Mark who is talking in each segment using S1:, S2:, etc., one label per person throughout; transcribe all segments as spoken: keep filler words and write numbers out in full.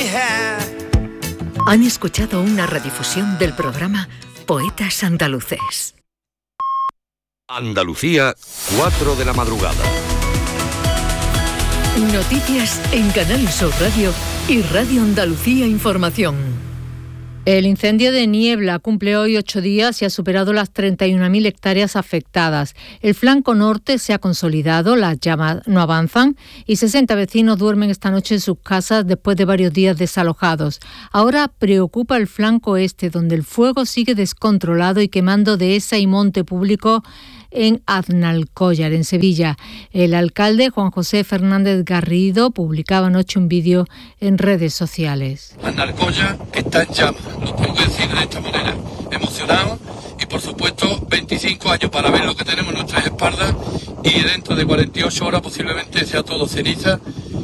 S1: Han escuchado una redifusión del programa Poetas Andaluces.
S2: Andalucía, cuatro de la madrugada.
S1: Noticias en Canal Sur Radio y Radio Andalucía Información.
S3: El incendio de Niebla cumple hoy ocho días y ha superado las treinta y una mil hectáreas afectadas. El flanco norte se ha consolidado, las llamas no avanzan y sesenta vecinos duermen esta noche en sus casas después de varios días desalojados. Ahora preocupa el flanco este, donde el fuego sigue descontrolado y quemando dehesa y monte público en Aznalcóllar, en Sevilla. El alcalde, Juan José Fernández Garrido, publicaba anoche un vídeo en redes sociales.
S4: Aznalcóllar está en llamas, lo tengo que decir de esta manera, emocionado y por supuesto veinticinco años para ver lo que tenemos en nuestras espaldas y dentro de cuarenta y ocho horas posiblemente sea todo ceniza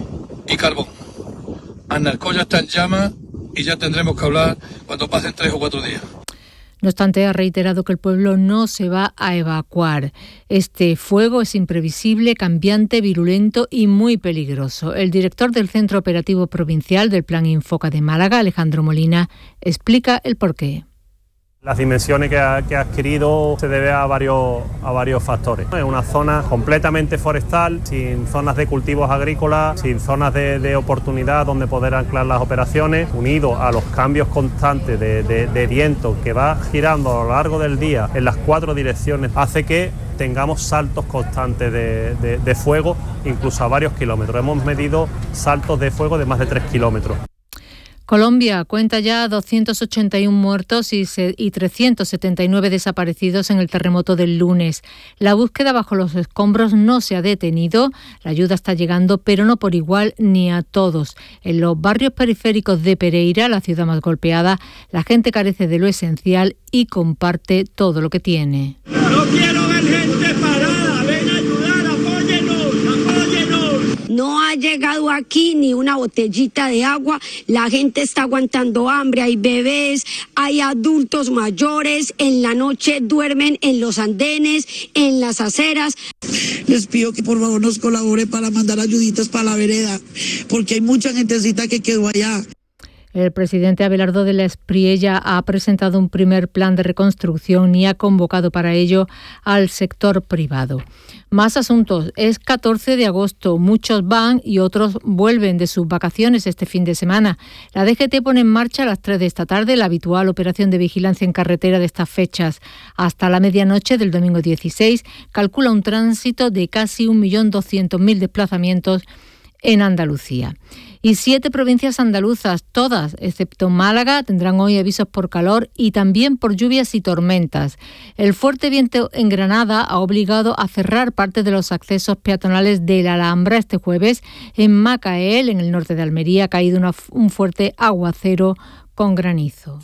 S4: y carbón. Aznalcóllar está en llamas y ya tendremos que hablar cuando pasen tres o cuatro días.
S3: No obstante, ha reiterado que el pueblo no se va a evacuar. Este fuego es imprevisible, cambiante, virulento y muy peligroso. El director del Centro Operativo Provincial del Plan Infoca de Málaga, Alejandro Molina, explica el porqué.
S5: Las dimensiones que ha, que ha adquirido se debe a varios, a varios factores. Es una zona completamente forestal, sin zonas de cultivos agrícolas, sin zonas de, de oportunidad donde poder anclar las operaciones, unido a los cambios constantes de, de, de viento que va girando a lo largo del día en las cuatro direcciones, hace que tengamos saltos constantes de, de, de fuego, incluso a varios kilómetros. Hemos medido saltos de fuego de más de tres kilómetros.
S3: Colombia cuenta ya doscientos ochenta y uno muertos y, se, y trescientos setenta y nueve desaparecidos en el terremoto del lunes. La búsqueda bajo los escombros no se ha detenido, la ayuda está llegando, pero no por igual ni a todos. En los barrios periféricos de Pereira, la ciudad más golpeada, la gente carece de lo esencial y comparte todo lo que tiene.
S6: No quiero ver gente parada, ven a ayudar, apóyenos, apóyenos.
S7: No ha llegado aquí ni una botellita de agua, la gente está aguantando hambre, hay bebés, hay adultos mayores, en la noche duermen en los andenes, en las aceras.
S8: Les pido que por favor nos colabore para mandar ayuditas para la vereda, porque hay mucha gentecita que quedó allá.
S3: El presidente Abelardo de la Espriella ha presentado un primer plan de reconstrucción y ha convocado para ello al sector privado. Más asuntos. Es catorce de agosto. Muchos van y otros vuelven de sus vacaciones este fin de semana. La D G T pone en marcha a las tres de esta tarde la habitual operación de vigilancia en carretera de estas fechas. Hasta la medianoche del domingo dieciséis calcula un tránsito de casi un millón doscientos mil desplazamientos en Andalucía. Y siete provincias andaluzas, todas, excepto Málaga, tendrán hoy avisos por calor y también por lluvias y tormentas. El fuerte viento en Granada ha obligado a cerrar parte de los accesos peatonales de la Alhambra este jueves. En Macael, en el norte de Almería, ha caído una, un fuerte aguacero con granizo.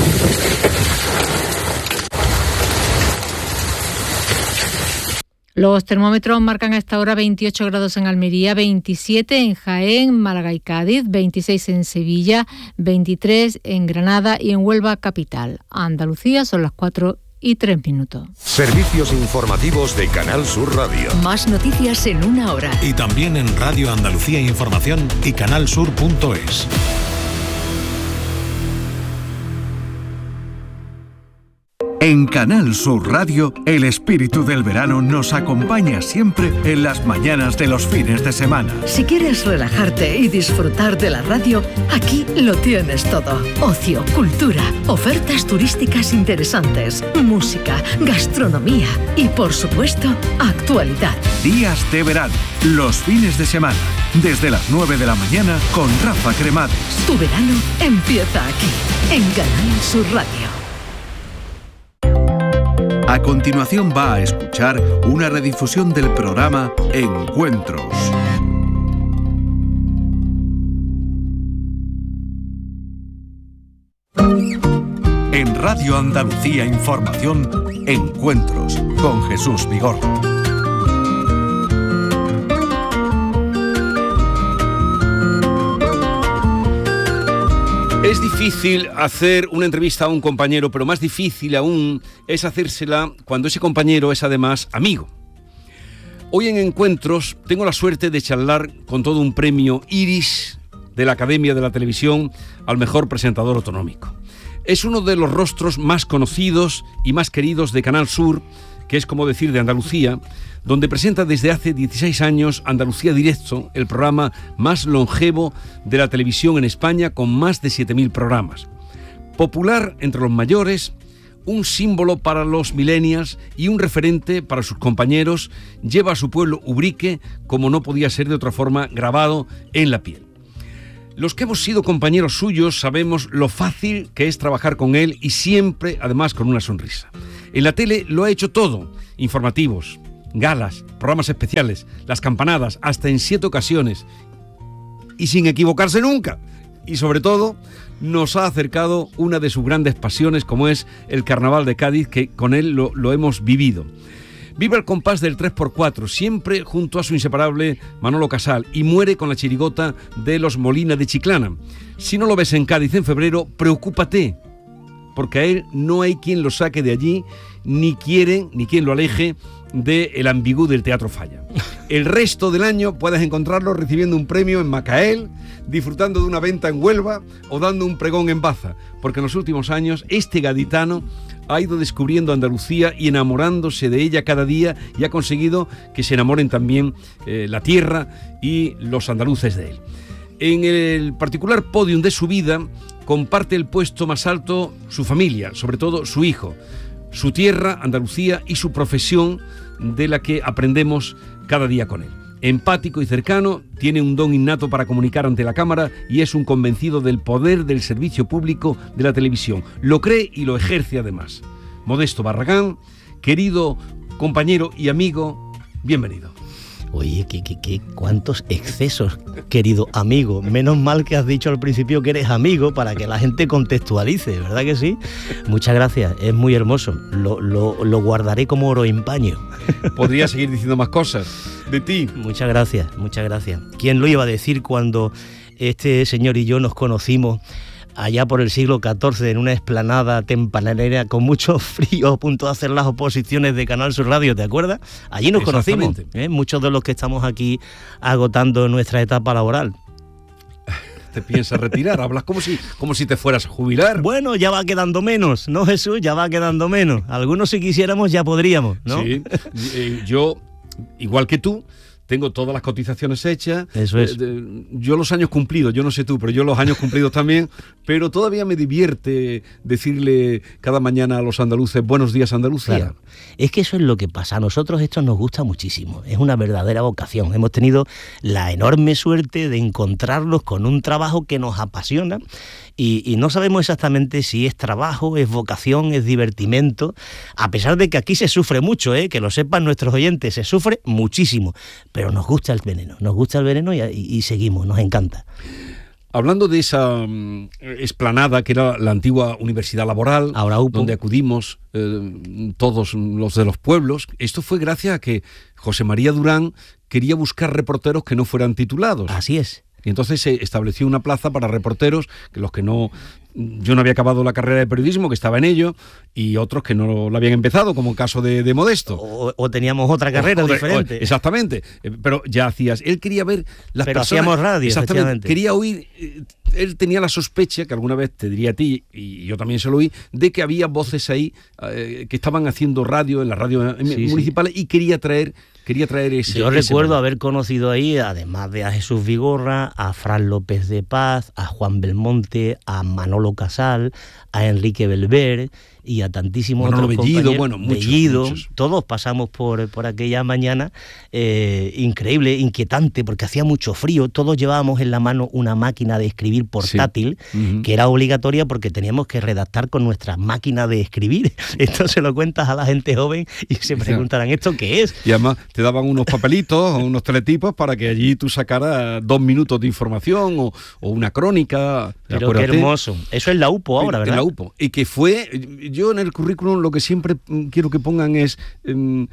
S3: Los termómetros marcan a esta hora veintiocho grados en Almería, veintisiete en Jaén, Málaga y Cádiz, veintiséis en Sevilla, veintitrés en Granada y en Huelva capital. Andalucía son las cuatro y tres minutos.
S2: Servicios informativos de Canal Sur Radio.
S1: Más noticias en una hora.
S9: Y también en Radio Andalucía Información y canalsur punto es.
S10: En Canal Sur Radio, el espíritu del verano nos acompaña siempre en las mañanas de los fines de semana.
S1: Si quieres relajarte y disfrutar de la radio, aquí lo tienes todo. Ocio, cultura, ofertas turísticas interesantes, música, gastronomía y, por supuesto, actualidad.
S10: Días de verano, los fines de semana, desde las nueve de la mañana con Rafa Cremades.
S1: Tu verano empieza aquí, en Canal Sur Radio.
S10: A continuación va a escuchar una redifusión del programa Encuentros. En Radio Andalucía Información, Encuentros con Jesús Vigorra.
S11: Es difícil hacer una entrevista a un compañero, pero más difícil aún es hacérsela cuando ese compañero es además amigo. Hoy en Encuentros tengo la suerte de charlar con todo un premio Iris de la Academia de la Televisión al mejor presentador autonómico. Es uno de los rostros más conocidos y más queridos de Canal Sur, que es como decir de Andalucía, donde presenta desde hace dieciséis años Andalucía Directo, el programa más longevo de la televisión en España, con más de siete mil programas. Popular entre los mayores, un símbolo para los millennials y un referente para sus compañeros, lleva a su pueblo Ubrique, como no podía ser de otra forma, grabado en la piel. Los que hemos sido compañeros suyos sabemos lo fácil que es trabajar con él y siempre, además, con una sonrisa. En la tele lo ha hecho todo, informativos, galas, programas especiales, las campanadas, hasta en siete ocasiones, y sin equivocarse nunca. Y sobre todo, nos ha acercado una de sus grandes pasiones, como es el Carnaval de Cádiz, que con él lo, lo hemos vivido. Vive al compás del tres por cuatro, siempre junto a su inseparable Manolo Casal, y muere con la chirigota de los Molina de Chiclana. Si no lo ves en Cádiz en febrero, preocúpate, porque a él no hay quien lo saque de allí, ni quiere, ni quien lo aleje del ambigú del Teatro Falla. El resto del año puedes encontrarlo recibiendo un premio en Macael, disfrutando de una venta en Huelva o dando un pregón en Baza, porque en los últimos años este gaditano ha ido descubriendo Andalucía y enamorándose de ella cada día, y ha conseguido que se enamoren también eh, la tierra y los andaluces de él. En el particular podium de su vida comparte el puesto más alto su familia, sobre todo su hijo, su tierra, Andalucía, y su profesión, de la que aprendemos cada día con él. Empático y cercano, tiene un don innato para comunicar ante la cámara y es un convencido del poder del servicio público de la televisión. Lo cree y lo ejerce además. Modesto Barragán, querido compañero y amigo, bienvenido.
S12: Oye, ¿qué, qué, qué, cuántos excesos, querido amigo. Menos mal que has dicho al principio que eres amigo para que la gente contextualice, ¿verdad que sí? Muchas gracias, es muy hermoso. Lo, lo, lo guardaré como oro en paño.
S11: Podría seguir diciendo más cosas de ti.
S12: Muchas gracias, muchas gracias. ¿Quién lo iba a decir cuando este señor y yo nos conocimos allá por el siglo catorce, en una explanada tempranera con mucho frío, a punto de hacer las oposiciones de Canal Sur Radio, ¿te acuerdas? Allí nos conocimos, ¿eh? Muchos de los que estamos aquí agotando nuestra etapa laboral.
S11: ¿Te piensas retirar? Hablas como si, como si te fueras a jubilar.
S12: Bueno, ya va quedando menos, ¿no, Jesús? Ya va quedando menos. Algunos, si quisiéramos, ya podríamos, ¿no?
S11: Sí, eh, yo, igual que tú, tengo todas las cotizaciones hechas.
S12: Eso es.
S11: Eh, yo los años cumplidos, yo no sé tú, pero yo los años cumplidos también, pero todavía me divierte decirle cada mañana a los andaluces, buenos días Andalucía.
S12: Claro. Es que eso es lo que pasa. A nosotros esto nos gusta muchísimo. Es una verdadera vocación. Hemos tenido la enorme suerte de encontrarnos con un trabajo que nos apasiona y, y no sabemos exactamente si es trabajo, es vocación, es divertimento, a pesar de que aquí se sufre mucho, ¿eh? Que lo sepan nuestros oyentes, se sufre muchísimo. Pero nos gusta el veneno, nos gusta el veneno y, y, y seguimos, nos encanta.
S11: Hablando de esa um, explanada que era la antigua Universidad Laboral,
S12: ahora U P O,
S11: donde acudimos eh, todos los de los pueblos, esto fue gracias a que José María Durán quería buscar reporteros que no fueran titulados.
S12: Así es.
S11: Y entonces se estableció una plaza para reporteros, que los que no... Yo no había acabado la carrera de periodismo, que estaba en ello, y otros que no la habían empezado, como el caso de, de Modesto.
S12: O, o teníamos otra carrera o, o de, diferente.
S11: O, exactamente, pero ya hacías... Él quería ver las
S12: pero
S11: personas...
S12: hacíamos radio,
S11: exactamente. Quería oír... Él tenía la sospecha, que alguna vez te diría a ti, y yo también se lo oí, de que había voces ahí eh, que estaban haciendo radio en las radios sí, municipales sí. y quería traer... Quería traer ese...
S12: Yo
S11: ese
S12: recuerdo
S11: momento.
S12: haber conocido ahí, además de a Jesús Vigorra, a Fran López de Paz, a Juan Belmonte, a Manolo Casal, a Enrique Belver y a tantísimos
S11: Manolo
S12: otros
S11: Bellido,
S12: compañeros.
S11: bueno, muchos,
S12: Bellido,
S11: muchos.
S12: Todos pasamos por, por aquella mañana eh, increíble, inquietante, porque hacía mucho frío. Todos llevábamos en la mano una máquina de escribir portátil, sí. uh-huh. que era obligatoria porque teníamos que redactar con nuestra máquina de escribir. Esto se lo cuentas a la gente joven y se preguntarán, ¿esto qué es?
S11: Y además te daban unos papelitos o unos teletipos para que allí tú sacaras dos minutos de información o, o una crónica.
S12: Pero acuérdate. Qué hermoso. Eso es la U P O ahora, ¿verdad?
S11: En la U P O. Y que fue... Yo en el currículum lo que siempre quiero que pongan es... Um,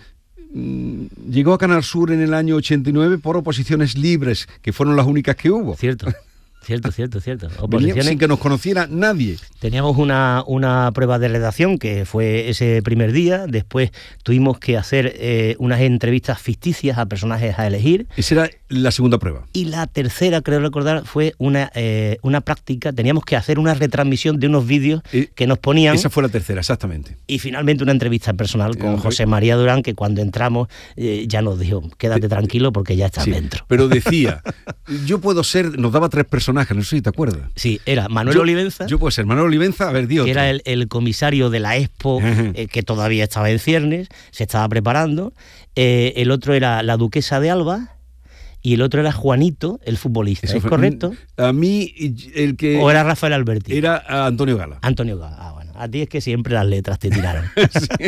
S11: um, llegó a Canal Sur en el año ochenta y nueve por oposiciones libres, que fueron las únicas que hubo.
S12: Cierto. Cierto, cierto, cierto.
S11: Oposiciones sin que nos conociera nadie.
S12: Teníamos una, una prueba de redacción que fue ese primer día. Después tuvimos que hacer eh, unas entrevistas ficticias a personajes a elegir.
S11: Ese era La segunda prueba.
S12: Y la tercera, creo recordar, fue una, eh, una práctica. Teníamos que hacer una retransmisión de unos vídeos eh, que nos ponían.
S11: Esa fue la tercera, exactamente.
S12: Y finalmente una entrevista personal con José María Durán, que cuando entramos eh, ya nos dijo, quédate tranquilo porque ya estás sí, dentro.
S11: Pero decía, yo puedo ser, nos daba tres personajes, no sé si te acuerdas.
S12: Sí, era Manuel
S11: yo,
S12: Olivenza.
S11: Yo puedo ser Manuel Olivenza, a ver, Dios.
S12: Que era el, el comisario de la Expo, eh, que todavía estaba en ciernes, se estaba preparando. Eh, el otro era la duquesa de Alba. Y el otro era Juanito, el futbolista, ¿es fue, correcto?
S11: A mí, el que...
S12: ¿O era Rafael Alberti?
S11: Era Antonio Gala.
S12: Antonio Gala, ah, bueno. A ti es que siempre las letras te tiraron.
S11: Sí.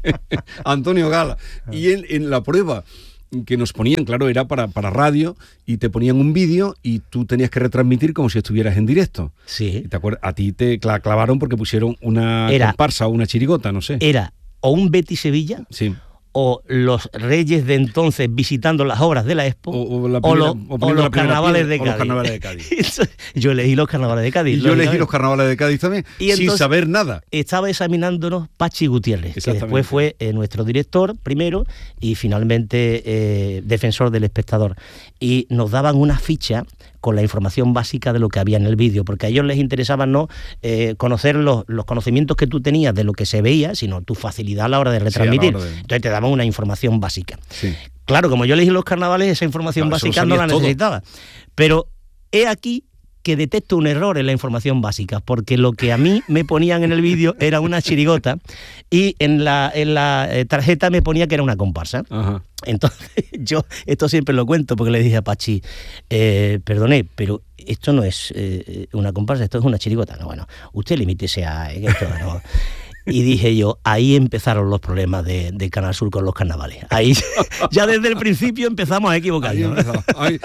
S11: Antonio Gala. Y en, en la prueba que nos ponían, claro, era para, para radio, y te ponían un vídeo y tú tenías que retransmitir como si estuvieras en directo.
S12: Sí.
S11: ¿Te acuerdas? A ti te clavaron porque pusieron una era, comparsa o una chirigota, no sé.
S12: Era o un Betis Sevilla...
S11: Sí.
S12: o los reyes de entonces visitando las obras de la Expo,
S11: o, o, la primera,
S12: o, lo, o los, carnavales de Cádiz.
S11: los carnavales de Cádiz.
S12: Yo elegí los carnavales de Cádiz.
S11: Y yo elegí los carnavales de Cádiz también, y sin saber nada.
S12: Estaba examinándonos Pachi Gutiérrez, que después fue eh, nuestro director primero y finalmente eh, defensor del espectador. Y nos daban una ficha con la información básica de lo que había en el vídeo, porque a ellos les interesaba no eh, conocer los, los conocimientos que tú tenías de lo que se veía, sino tu facilidad a la hora de retransmitir. Sí, hora de... Entonces te daban una información básica. Sí. Claro, como yo elegí los carnavales, esa información claro, básica no la necesitaba. Todo. Pero he aquí que detecto un error en la información básica, porque lo que a mí me ponían en el vídeo era una chirigota y en la, en la tarjeta me ponía que era una comparsa.
S11: Ajá.
S12: Entonces yo esto siempre lo cuento porque le dije a Pachi, eh, perdone, pero esto no es eh, una comparsa, esto es una chirigota. No, bueno, usted limítese a esto, ¿no? Y dije yo, ahí empezaron los problemas de, de Canal Sur con los carnavales. Ahí ya desde el principio empezamos a equivocarnos. Ahí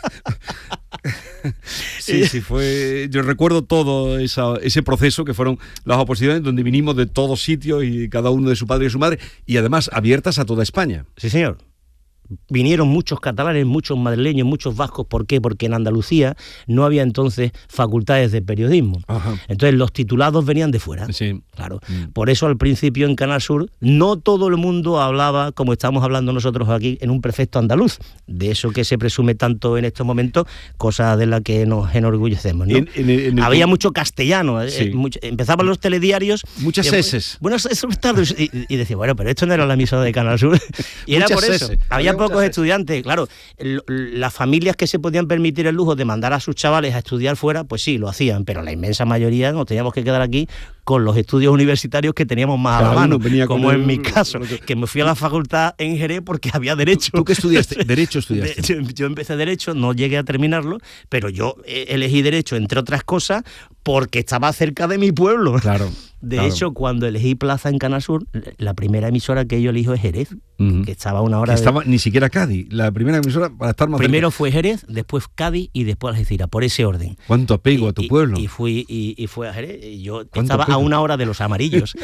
S11: Sí, sí, fue. Yo recuerdo todo esa, ese proceso que fueron las oposiciones, donde vinimos de todos sitios y cada uno de su padre y su madre, y además abiertas a toda España.
S12: Sí, señor. Vinieron muchos catalanes, muchos madrileños, muchos vascos. ¿Por qué? Porque en Andalucía no había entonces facultades de periodismo.
S11: Ajá.
S12: Entonces los titulados venían de fuera.
S11: Sí.
S12: Claro. Mm. Por eso al principio en Canal Sur no todo el mundo hablaba como estamos hablando nosotros aquí en un perfecto andaluz. De eso que se presume tanto en estos momentos, cosa de la que nos enorgullecemos, ¿no? En, en, en el... Había mucho castellano. Sí. Eh, mucho, empezaban los telediarios.
S11: Muchas
S12: eh,
S11: eses.
S12: Buenos tardes. Y, y decía, bueno, pero esto no era la emisora de Canal Sur. Y era por eso. Había pocos estudiantes, claro, las familias que se podían permitir el lujo de mandar a sus chavales a estudiar fuera, pues sí, lo hacían, pero la inmensa mayoría nos teníamos que quedar aquí con los estudios universitarios que teníamos más Cada a la mano, como en el... mi caso, que me fui a la facultad en Jerez porque había Derecho.
S11: ¿Tú qué estudiaste? ¿Derecho estudiaste?
S12: Yo, yo empecé Derecho, no llegué a terminarlo, pero yo elegí Derecho, entre otras cosas, porque estaba cerca de mi pueblo.
S11: Claro.
S12: De
S11: claro.
S12: hecho, cuando elegí plaza en Canal Sur, la primera emisora que yo elijo es Jerez, uh-huh. que estaba a una hora
S11: que estaba,
S12: de...
S11: Ni siquiera Cádiz, la primera emisora para estar más
S12: Primero
S11: cerca.
S12: Fue Jerez, después Cádiz y después Algeciras, por ese orden.
S11: ¿Cuánto apego
S12: y,
S11: a tu pueblo?
S12: Y, y fui y, y fue a Jerez, y yo estaba apego? a una hora de los amarillos.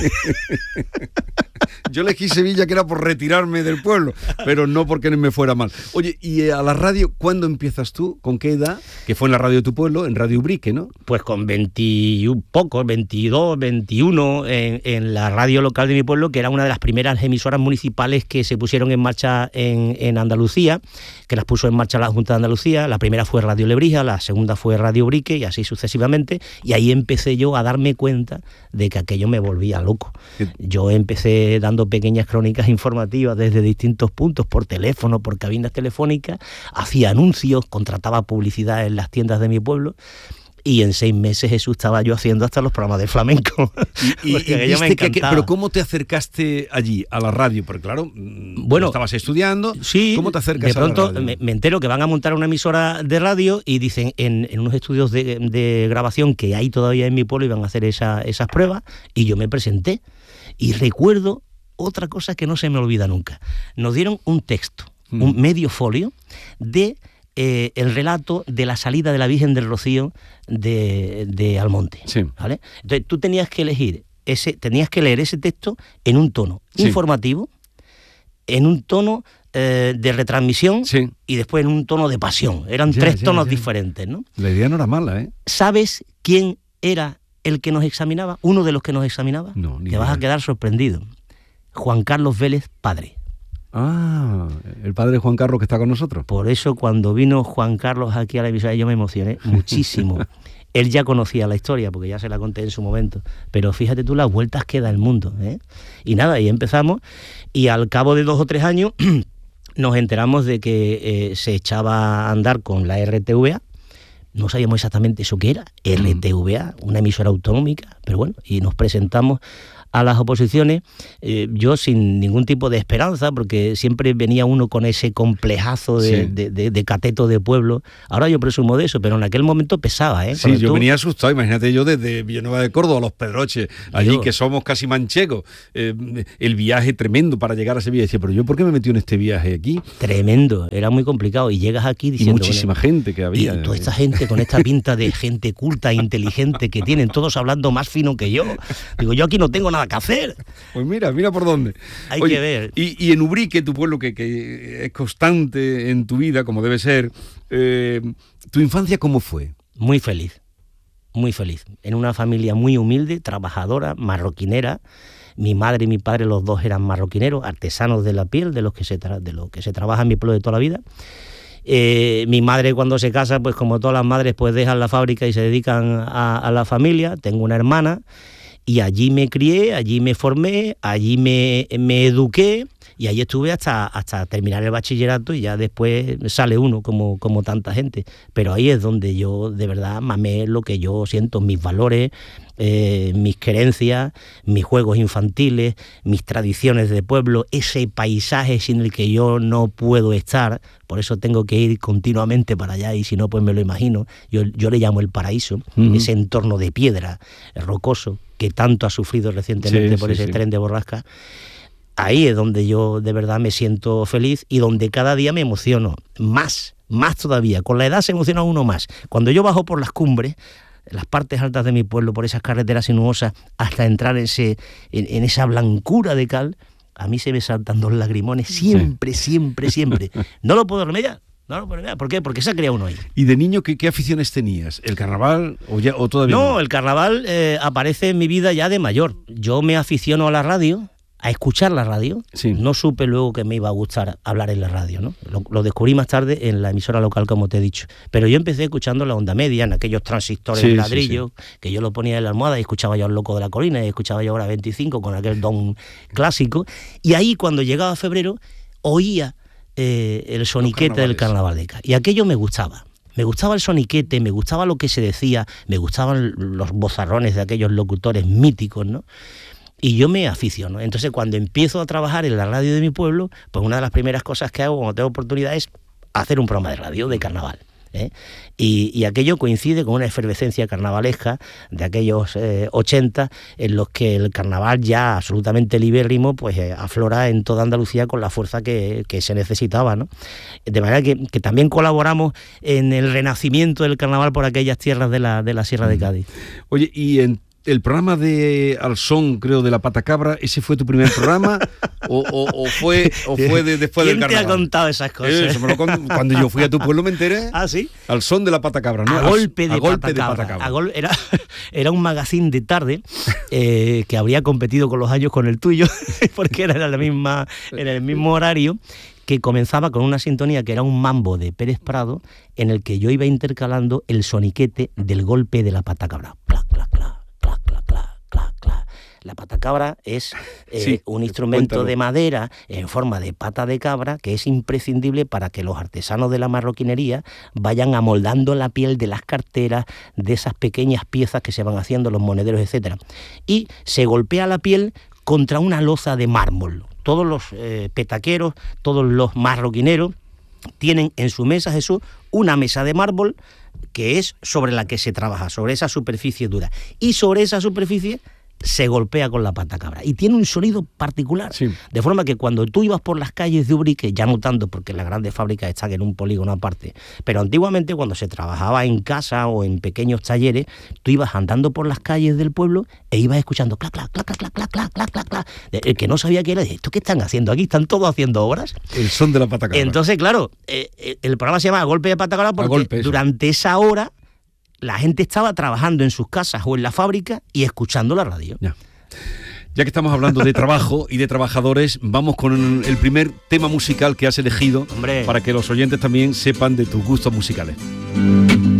S11: Yo elegí Sevilla, que era por retirarme del pueblo, pero no porque me fuera mal. Oye, ¿y a la radio cuándo empiezas tú? ¿Con qué edad? Que fue en la radio de tu pueblo, en Radio Ubrique, ¿no?
S12: Pues con veintiún pocos, veintidós, veintiuno, en, en la radio local de mi pueblo, que era una de las primeras emisoras municipales que se pusieron en marcha en, en Andalucía, que las puso en marcha la Junta de Andalucía. La primera fue Radio Lebrija, la segunda fue Radio Ubrique y así sucesivamente. Y ahí empecé yo a darme cuenta de que aquello me volvía loco. Yo empecé dando pequeñas crónicas informativas desde distintos puntos, por teléfono, por cabinas telefónicas, hacía anuncios, contrataba publicidad en las tiendas de mi pueblo. Y en seis meses, Jesús, estaba yo haciendo hasta los programas de flamenco.
S11: Y, y, y me que, pero ¿cómo te acercaste allí, a la radio? Porque claro, bueno, estabas estudiando.
S12: Sí,
S11: ¿cómo te acercas
S12: de pronto
S11: a la radio?
S12: Me, me entero que van a montar una emisora de radio y dicen, en, en unos estudios de, de grabación que hay todavía en mi pueblo, iban a hacer esa, esas pruebas, y yo me presenté. Y recuerdo otra cosa que no se me olvida nunca. Nos dieron un texto, mm. un medio folio, de... Eh, el relato de la salida de la Virgen del Rocío de, de Almonte,
S11: sí.
S12: ¿vale? Entonces tú tenías que elegir ese, tenías que leer ese texto en un tono sí. informativo, en un tono eh, de retransmisión
S11: sí.
S12: y después en un tono de pasión. Eran ya, tres ya, tonos ya. diferentes, ¿no?
S11: La idea no era mala, ¿eh?
S12: ¿Sabes quién era el que nos examinaba? Uno de los que nos examinaba.
S11: No, ni
S12: Te vas a quedar sorprendido. Juan Carlos Vélez, padre.
S11: Ah, el padre Juan Carlos que está con nosotros.
S12: Por eso cuando vino Juan Carlos aquí a la emisora yo me emocioné muchísimo. Él ya conocía la historia, porque ya se la conté en su momento, pero fíjate tú las vueltas que da el mundo, ¿eh? Y nada, ahí empezamos, y al cabo de dos o tres años nos enteramos de que eh, se echaba a andar con la R T V A. No sabíamos exactamente eso que era, R T V A, una emisora autonómica, pero bueno, y nos presentamos a las oposiciones, eh, yo sin ningún tipo de esperanza, porque siempre venía uno con ese complejazo de, sí. de, de, de cateto de pueblo. Ahora yo presumo de eso, pero en aquel momento pesaba, ¿eh?
S11: Sí,
S12: Cuando
S11: yo
S12: tú...
S11: venía asustado, imagínate yo desde Villanueva de Córdoba a Los Pedroches, allí yo... que somos casi manchegos, eh, el viaje tremendo para llegar a Sevilla. Decía, pero yo ¿por qué me metí en este viaje aquí?
S12: Tremendo, era muy complicado, y llegas aquí diciendo...
S11: Y muchísima bueno, gente que había.
S12: Y toda esta gente con esta pinta de gente culta, inteligente que tienen, todos hablando más fino que yo. Digo, yo aquí no tengo nada que hacer.
S11: Pues mira, mira por dónde.
S12: Hay
S11: Oye,
S12: que ver.
S11: Y, y en Ubrique, tu pueblo que, que es constante en tu vida, como debe ser, eh, ¿tu infancia cómo fue?
S12: Muy feliz, muy feliz. En una familia muy humilde, trabajadora, marroquinera. Mi madre y mi padre, los dos eran marroquineros, artesanos de la piel, de los que se, tra- de los que se trabaja en mi pueblo de toda la vida. Eh, mi madre cuando se casa, pues como todas las madres, pues dejan la fábrica y se dedican a, a la familia. Tengo una hermana. Y allí me crié, allí me formé, allí me, me eduqué y allí estuve hasta, hasta terminar el bachillerato, y ya después sale uno como, como tanta gente. Pero ahí es donde yo de verdad mamé lo que yo siento, mis valores, eh, mis creencias, mis juegos infantiles, mis tradiciones de pueblo, ese paisaje sin el que yo no puedo estar. Por eso tengo que ir continuamente para allá, y si no, pues me lo imagino. Yo, yo le llamo el paraíso, uh-huh. ese entorno de piedra, rocoso, que tanto ha sufrido recientemente sí, por sí, ese sí. tren de borrasca. Ahí es donde yo de verdad me siento feliz y donde cada día me emociono más, más todavía. Con la edad se emociona uno más. Cuando yo bajo por las cumbres, las partes altas de mi pueblo, por esas carreteras sinuosas, hasta entrar en, ese, en, en esa blancura de cal, a mí se me saltan dos lagrimones siempre, sí. siempre, siempre. No lo puedo remediar. No, no, ¿por qué? Porque se ha criado uno ahí.
S11: ¿Y de niño qué, qué aficiones tenías? ¿El carnaval o, ya, o todavía no?
S12: No, el carnaval eh, aparece en mi vida ya de mayor. Yo me aficiono a la radio, a escuchar la radio. Sí. No supe luego que me iba a gustar hablar en la radio, ¿no? Lo, lo descubrí más tarde en la emisora local, como te he dicho. Pero yo empecé escuchando la onda media, en aquellos transistores sí, de ladrillo, sí, sí. que yo lo ponía en la almohada y escuchaba yo al Loco de la Colina y escuchaba yo Hora veinticinco con aquel don clásico. Y ahí, cuando llegaba febrero, oía Eh, el soniquete del Carnaval de Cádiz. Y aquello me gustaba. Me gustaba el soniquete, me gustaba lo que se decía, me gustaban los bozarrones de aquellos locutores míticos, ¿no? Y yo me aficiono. Entonces, cuando empiezo a trabajar en la radio de mi pueblo, pues una de las primeras cosas que hago cuando tengo oportunidad es hacer un programa de radio de carnaval. ¿eh? Y, y aquello coincide con una efervescencia carnavalesca de aquellos eh, ochenta, en los que el carnaval ya absolutamente libérrimo pues eh, aflora en toda Andalucía con la fuerza que, que se necesitaba, ¿no? De manera que, que también colaboramos en el renacimiento del carnaval por aquellas tierras de la, de la Sierra de Cádiz.
S11: Oye, y en el programa de Al Son, creo, de La Pata Cabra, ¿ese fue tu primer programa? ¿O, o, o fue, o fue de, después del carnaval?
S12: ¿Quién te ha contado esas cosas?
S11: Eso me lo con... Cuando yo fui a tu pueblo me enteré.
S12: ¿Ah, sí?
S11: Al Son de La Pata Cabra, ¿no?
S12: A, a golpe de,
S11: a
S12: pata,
S11: golpe de
S12: cabra.
S11: pata cabra.
S12: A gol... era, era un magazine de tarde eh, que habría competido con los años con el tuyo, porque era la misma, era el mismo horario, que comenzaba con una sintonía que era un mambo de Pérez Prado, en el que yo iba intercalando el soniquete del golpe de la pata cabra. Plac, plac, plac, plac, plac, plac. La pata cabra es eh, sí, un instrumento cuéntalo. de madera en forma de pata de cabra que es imprescindible para que los artesanos de la marroquinería vayan amoldando la piel de las carteras, de esas pequeñas piezas que se van haciendo, los monederos, etcétera. Y se golpea la piel contra una loza de mármol. Todos los eh, petaqueros, todos los marroquineros tienen en su mesa, Jesús, una mesa de mármol que es sobre la que se trabaja, sobre esa superficie dura. Y sobre esa superficie se golpea con la pata cabra y tiene un sonido particular, sí. De forma que cuando tú ibas por las calles de Ubrique, ya no tanto porque las grandes fábricas están en un polígono aparte, pero antiguamente cuando se trabajaba en casa o en pequeños talleres, tú ibas andando por las calles del pueblo e ibas escuchando clac, clac, clac, clac, clac, clac, clac, clac, clac. El que no sabía qué era, ¿esto qué están haciendo aquí? ¿Están todos haciendo obras?
S11: El son de la pata cabra.
S12: Entonces, claro, eh, el programa se llama Golpe de Pata Cabra porque golpe, durante esa hora la gente estaba trabajando en sus casas o en la fábrica y escuchando la radio.
S11: Ya. Ya que estamos hablando de trabajo y de trabajadores, vamos con el primer tema musical que has elegido.
S12: Hombre.
S11: Para que los oyentes también sepan de tus gustos musicales.